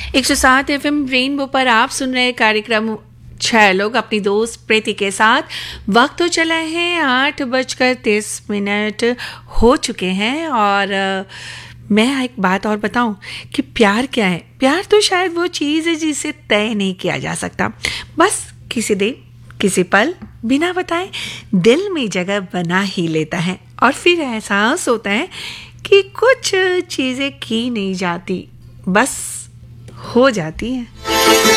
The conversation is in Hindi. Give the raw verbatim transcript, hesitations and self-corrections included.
एक सौ सात एफ एम रेनबो पर आप सुन रहे कार्यक्रम छह लोग अपनी दोस्त प्रीति के साथ। वक्त तो चला है आठ बजकर तीस मिनट हो चुके हैं और अ, मैं एक बात और बताऊं कि प्यार क्या है। प्यार तो शायद वो चीज़ है जिसे तय नहीं किया जा सकता, बस किसी दिन किसी पल बिना बताए दिल में जगह बना ही लेता है और फिर एहसास होता है कि कुछ चीज़ें की नहीं जाती, बस हो जाती हैं।